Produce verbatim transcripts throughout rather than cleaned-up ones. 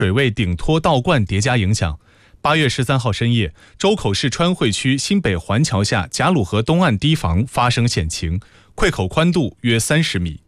水位顶托倒灌叠加影响，八月十三号深夜，周口市川汇区新北环桥下贾鲁河东岸堤防发生险情，溃口宽度约三十米。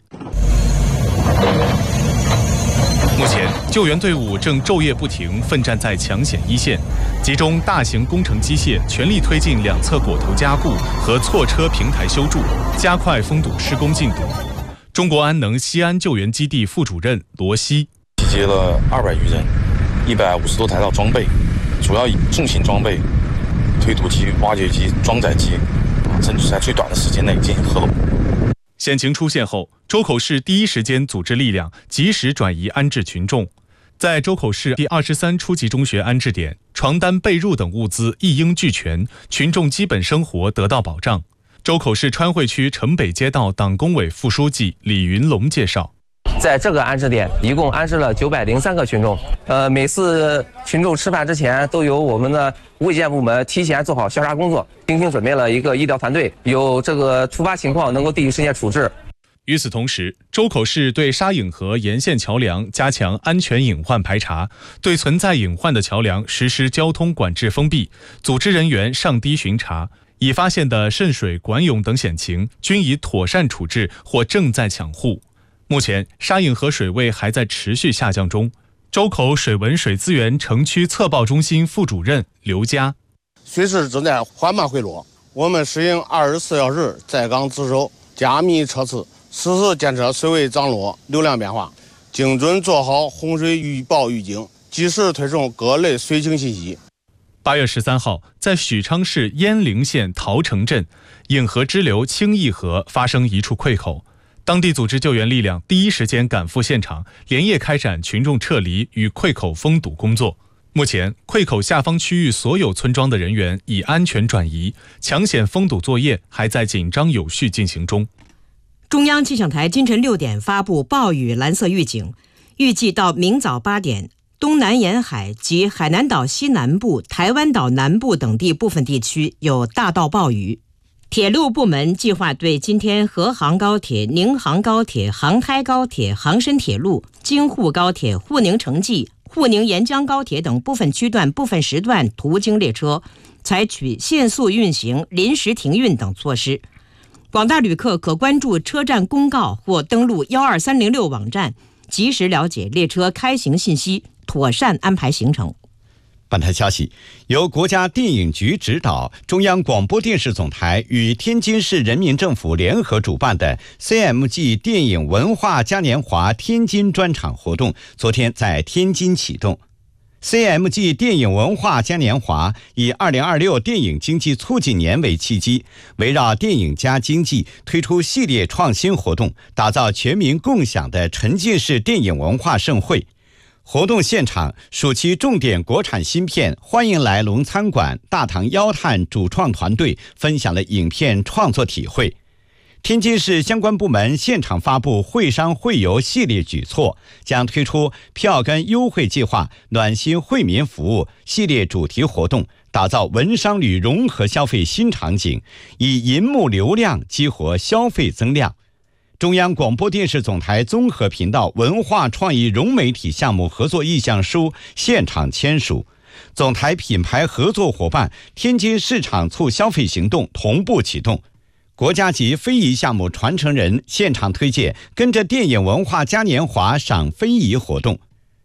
目前，救援队伍正昼夜不停，奋战在抢险一线，集中大型工程机械，全力推进两侧果头加固和错车平台修筑，加快封堵施工进度。中国安能西安救援基地副主任罗西， 集结了二百余人，一百五十多台套装备，主要以重型装备、推土机、挖掘机、装载机，争取在最短的时间内进行合拢。 险情出现后，周口市第一时间组织力量，及时转移安置群众。在周口市第二十三初级中学安置点，床单、被褥等物资一应俱全，群众基本生活得到保障。周口市川汇区城北街道党工委副书记李云龙介绍， 在这个安置点一共安置了九百零三个群众，呃，每次群众吃饭之前都由我们的卫健部门提前做好消杀工作，精心准备了一个医疗团队，有这个突发情况能够第一时间处置。 与此同时，周口市对沙隐河沿线桥梁加强安全隐患排查，对存在隐患的桥梁实施交通管制封闭，组织人员上堤巡查，已发现的渗水、管涌等险情均已妥善处置或正在抢护。目前，沙隐河水位还在持续下降中。周口水文水资源城区测报中心副主任刘佳， 水势正在缓慢回落，我们实行二十四小时在岗值守，加密测次，实时监测水位涨落、流量变化，精准做好洪水预报预警，及时推送各类水情信息。 八月十三号，在许昌市鄢陵县桃城镇，颍河支流清义河发生一处溃口，当地组织救援力量第一时间赶赴现场，连夜开展群众撤离与溃口封堵工作。目前，溃口下方区域所有村庄的人员已安全转移，抢险封堵作业还在紧张有序进行中。 中央气象台今晨六点发布暴雨蓝色预警，预计到明早八点，东南沿海及海南岛西南部、台湾岛南部等地部分地区有大到暴雨。铁路部门计划对今天河杭高铁、宁杭高铁、杭开高铁、杭深铁路、京沪高铁、沪宁城际、沪宁沿江高铁等部分区段、部分时段途经列车，采取限速运行、临时停运等措施。广大旅客可关注车站公告或登录一二三零六网站，及时了解列车开行信息，妥善安排行程。 本台消息，由国家电影局指导，中央广播电视总台与天津市人民政府联合主办的 C M G 电影文化嘉年华天津专场活动，昨天在天津启动。C M G 电影文化嘉年华以二零二六电影经济促进年为契机，围绕电影加经济推出系列创新活动，打造全民共享的沉浸式电影文化盛会。活动现场，暑期重点国产新片欢迎来龙餐馆大唐妖探主创团队分享了影片创作体会。天津市相关部门现场发布会商会游系列举措，将推出票根优惠计划、暖心惠民服务系列主题活动，打造文商旅融合消费新场景，以银幕流量激活消费增量。中央广播电视总台综合频道文化创意融媒体项目合作意向书现场签署，总台品牌合作伙伴天津市场促消费行动同步启动。国家级非遗项目传承人现场推介跟着电影文化嘉年华赏非遗活动。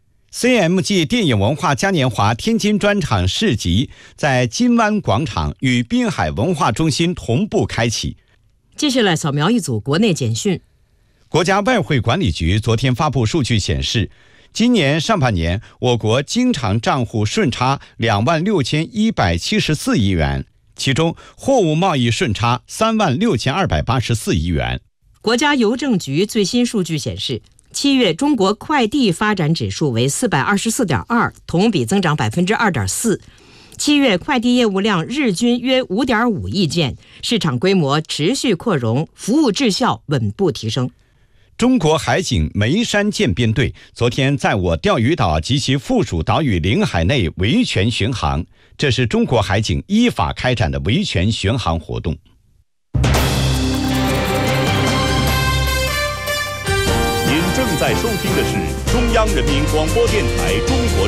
C M G 电影文化嘉年华天津专场市集在金湾广场与滨海文化中心同步开启。 接下来扫描一组国内简讯。 国家外汇管理局昨天发布数据显示，今年上半年我国经常账户顺差两万六千一百七十四亿元，其中货物贸易顺差三万六千二百八十四亿元。 国家邮政局最新数据显示，七月中国快递发展指数为四百二十四点二，同比增长百分之二点四。七月快递业务量日均约五点五亿件，市场规模持续扩容，服务质效稳步提升。 中国海警眉山舰编队昨天在我钓鱼岛及其附属岛屿领海内维权巡航，这是中国海警依法开展的维权巡航活动。 您正在收听的是中央人民广播电台中国